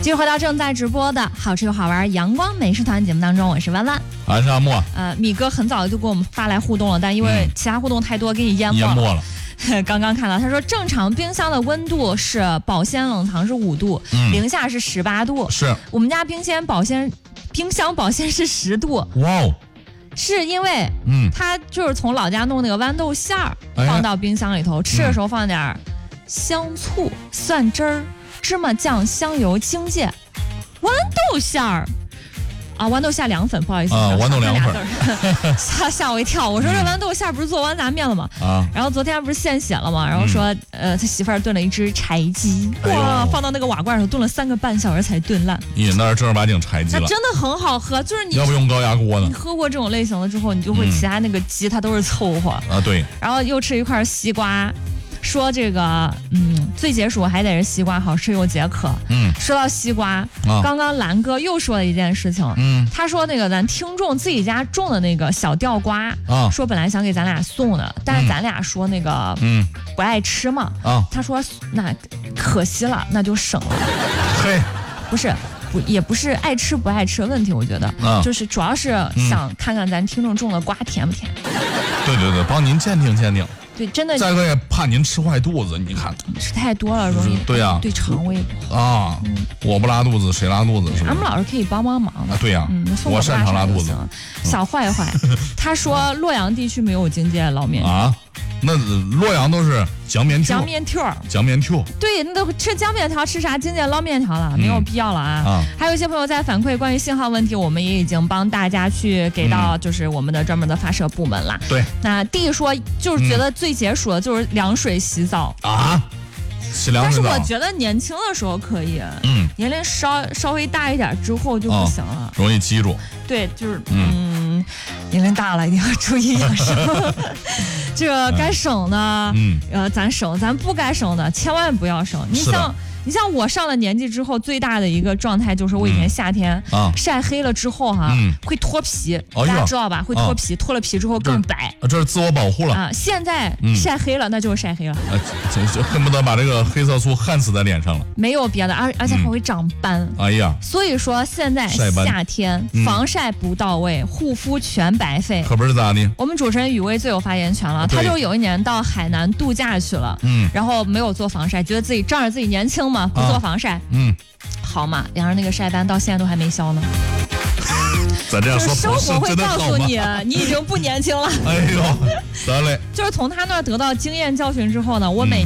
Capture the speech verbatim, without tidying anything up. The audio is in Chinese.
继续回到正在直播的好吃又好玩阳光美食团节目当中，我是弯弯， 我是阿莫。 呃，米哥很早就给我们发来互动了，但因为其他互动太多，给你淹没了。 淹没了。 刚刚看到他说，正常冰箱的温度是保鲜冷藏是五度，嗯、零下是十八度。 是我们家冰鲜保鲜冰箱保鲜是十度。 哇哦！ 是因为， 嗯， 他就是从老家弄那个豌豆馅儿、 哎、 放到冰箱里头，吃的时候放点香醋、蒜汁儿、芝麻酱、香油、荆芥。豌豆馅儿啊，豌豆馅凉粉，不好意思啊，豌豆凉粉， 吓吓我一跳。我说这豌豆馅不是做豌杂面了吗？啊，然后昨天不是现写了吗？然后说，嗯、呃，他媳妇儿炖了一只柴鸡，哇，哎、放到那个瓦罐上炖了三个半小时才炖烂。 你那是正儿八经柴鸡了， 那真的很好喝，就是你要不用高压锅呢？ 你喝过这种类型的之后，你就会其他那个鸡它都是凑合啊，对。 然后又吃一块西瓜。说这个，嗯，最解暑还得是西瓜，好吃又解渴。嗯，说到西瓜，啊、刚刚蓝哥又说了一件事情。嗯，他说那个咱听众自己家种的那个小吊瓜，啊，说本来想给咱俩送的，但是咱俩说那个，嗯，不爱吃嘛。啊，他说那可惜了，那就省了。 嘿， 不是。不，也不是爱吃不爱吃的问题，我觉得，啊、就是主要是想看看咱听众种的瓜甜不甜。 对对对，帮您鉴定鉴定。 对，真的。 再一个也怕您吃坏肚子，你看吃太多了容易。 对呀、啊， 对肠胃不好啊。嗯、我不拉肚子，谁拉肚子？是吧？ 俺们老师可以帮帮忙的。 啊，对呀、啊，嗯，我擅长拉肚子。 小坏坏，他说洛阳地区没有荆芥捞面啊。那洛阳都是酱面条， 酱面条， 酱面条。 对，那都吃酱面条，吃啥荆芥捞面条了？没有必要了啊！嗯、啊还有一些朋友在反馈关于信号问题，我们也已经帮大家去给到就是我们的专门的发射部门了。 对、嗯， 那 D 说就是觉得最解暑的就是凉水洗澡、 嗯、啊。 但是我觉得年轻的时候可以，嗯，年龄稍稍微大一点之后就不行了， 哦、容易记住。 对，就是嗯，嗯年龄大了一定要注意养生。这个该省的，嗯，呃，咱省；咱不该省的，千万不要省。你像。你像我上了年纪之后，最大的一个状态就是我以前夏天、嗯啊、晒黑了之后哈、啊嗯，会脱皮、哦，大家知道吧？会脱皮，哦、脱了皮之后更白。 这是自我保护了啊！现在晒黑了，嗯、那就是晒黑了， 啊，就恨不得把这个黑色素焊死在脸上了。 没有别的，而而且还会长斑。 嗯、哎呀！ 所以说现在夏天防晒不到位，嗯、护肤全白费。 可不是咋的？ 我们主持人雨薇最有发言权了，他就有一年到海南度假去了，嗯，然后没有做防晒，觉得自己仗着自己年轻。不做防晒，啊、嗯，好嘛，脸上那个晒斑到现在都还没消呢。 咱这样说， 生活会告诉你，你已经不年轻了。 哎呦，得嘞。 就是从他那儿得到经验教训之后呢，我每。